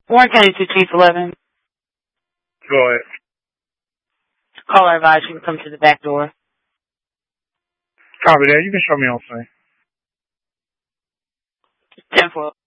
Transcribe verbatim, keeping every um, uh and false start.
Warren County to Chief eleven. Go ahead. Caller advised you can come to the back door. Copy that. You can show me on scene. ten four.